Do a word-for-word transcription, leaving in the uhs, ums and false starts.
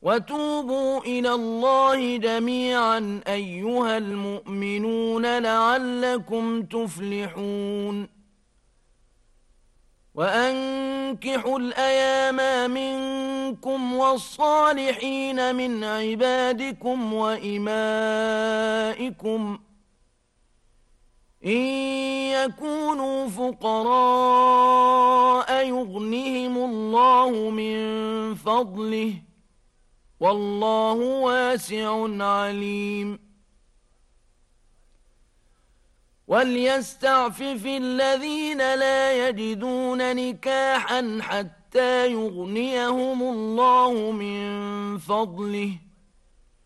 وتوبوا إلى الله جميعا أيها المؤمنون لعلكم تفلحون وأنكحوا الأيام منكم والصالحين من عبادكم وإمائكم إن يكونوا فقراء يغنهم الله من فضله والله واسع عليم وليستعفف الذين لا يجدون نكاحا حتى يغنيهم الله من فضله